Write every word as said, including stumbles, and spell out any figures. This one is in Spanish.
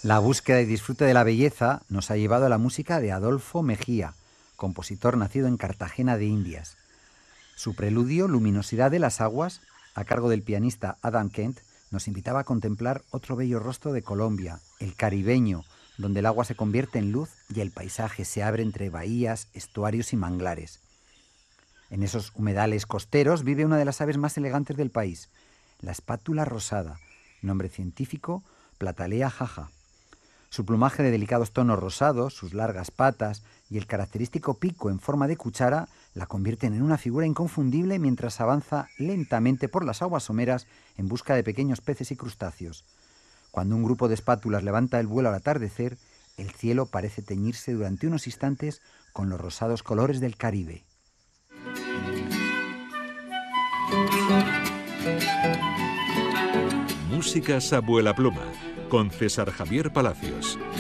La búsqueda y disfrute de la belleza nos ha llevado a la música de Adolfo Mejía, compositor nacido en Cartagena de Indias. Su preludio, Luminosidad de las aguas, a cargo del pianista Adam Kent, nos invitaba a contemplar otro bello rostro de Colombia, el caribeño, donde el agua se convierte en luz y el paisaje se abre entre bahías, estuarios y manglares. En esos humedales costeros vive una de las aves más elegantes del país, la espátula rosada, nombre científico Platalea jaja. Su plumaje de delicados tonos rosados, sus largas patas y el característico pico en forma de cuchara la convierten en una figura inconfundible mientras avanza lentamente por las aguas someras en busca de pequeños peces y crustáceos. Cuando un grupo de espátulas levanta el vuelo al atardecer, el cielo parece teñirse durante unos instantes con los rosados colores del Caribe. Músicas a vuela pluma, con César Javier Palacios.